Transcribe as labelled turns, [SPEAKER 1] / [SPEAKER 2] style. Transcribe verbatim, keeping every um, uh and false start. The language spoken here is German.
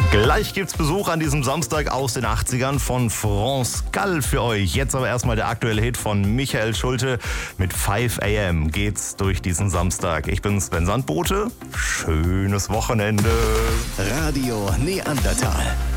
[SPEAKER 1] Gleich gibt's Besuch an diesem Samstag aus den achtzigern von France Gall für euch. Jetzt aber erstmal der aktuelle Hit von Michael Schulte. Mit five a m geht's durch diesen Samstag. Ich bin Sven Sandbote. Schönes Wochenende.
[SPEAKER 2] Radio Neandertal.